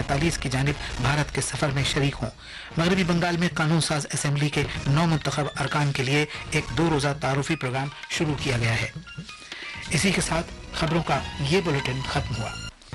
1948 की जानिब भारत के सफर में शरीक हों। मगरबी बंगाल में कानून साज असेंबली के 9 मुंतखब अरकान के लिए एक 2 रोज़ा तारुफी प्रोग्राम शुरू किया गया है। इसी के साथ खबरों का ये बुलेटिन खत्म हुआ।